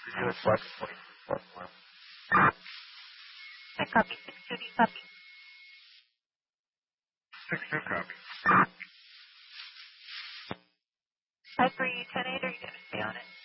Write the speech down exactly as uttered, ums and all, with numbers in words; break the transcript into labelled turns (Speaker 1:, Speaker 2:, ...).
Speaker 1: Good flex twenty-four.
Speaker 2: I copy six two D copy.
Speaker 1: Six two copy.
Speaker 2: I three ten eight. Are you going to stay on it?